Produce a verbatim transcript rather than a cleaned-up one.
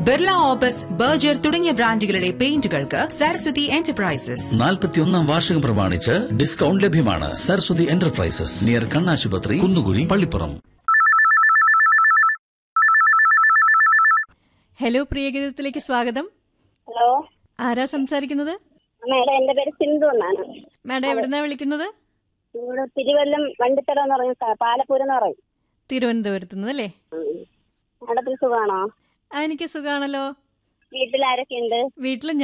Birla opus, Berger തുടങ്ങിയ ബ്രാൻഡുകളുടെ പെയിന്റുകൾക്ക് Saraswati enterprises. നാൽപ്പത്തിയൊന്നാം വാർഷികം പ്രമാണിച്ച് ഡിസ്കൗണ്ട് ലഭ്യമാണ്. സരസ്വതി എന്റർപ്രൈസസ്, നിയർ കണ്ണാശുപത്രി, കുന്നുകുഴി, പള്ളിപ്പുറം. ഹലോ, പ്രിയഗീതത്തിലേക്ക് സ്വാഗതം. ഹലോ, ആരാ സംസാരിക്കുന്നത്? മേഡം, എന്റെ പേര് സിന്ധു എന്നാണ്. മാഡം എവിടുന്നാ വിളിക്കുന്നത്? ഇവിടെ തിരുവല്ലം വണ്ടിത്തട എന്ന് പറയും, പാലപ്പൂരം എന്ന് പറയും. തിരുവനന്തപുരത്ത് നിന്ന് അല്ലേ? മേഡത്തിന് സുഖമാണോ? എനിക്ക് സുഖാണല്ലോ. വീട്ടിൽ ആരൊക്കെ ഉണ്ട്? വീട്ടിൽ